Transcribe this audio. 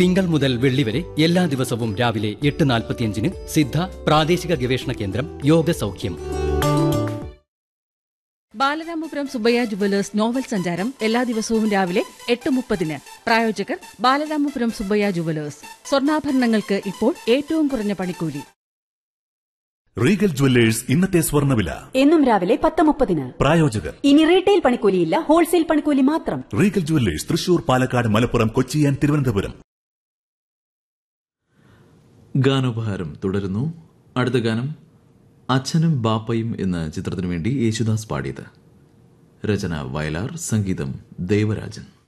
തിങ്കൾ മുതൽ വെള്ളി വരെ എല്ലാ ദിവസവും രാവിലെ 8:45 സിദ്ധ പ്രാദേശിക ഗവേഷണ കേന്ദ്രം യോഗ സൗഖ്യം. ബാലരാമപുരം സുബ്ബയ്യ ജുവലേഴ്സ് നോവൽ സഞ്ചാരം എല്ലാ ദിവസവും രാവിലെ 8:30. പ്രായോജകർ ബാലരാമപുരം സുബ്ബയ്യ ജുവലേഴ്സ്. സ്വർണ്ണാഭരണങ്ങൾക്ക് ഇപ്പോൾ ഏറ്റവും കുറഞ്ഞ പണിക്കൂലി. റീഗൽ ജുവല്ലേഴ്സ് ഇന്നത്തെ സ്വർണ്ണവില എന്നും രാവിലെ 10:30. പ്രായോജകർ ഇനി റീറ്റെയിൽ പണിക്കൂലിയില്ല, ഹോൾസെയിൽ പണിക്കൂലി മാത്രം. Regal jewellers Thrissur, Palakkad, Malappuram, Kochi and Thiruvananthapuram. ഗാനോപഹാരം തുടരുന്നു. അടുത്ത ഗാനം അച്ഛനും ബാപ്പയും എന്ന ചിത്രത്തിനു വേണ്ടി യേശുദാസ് പാടിയത്. രചന വയലാർ, സംഗീതം ദേവരാജൻ.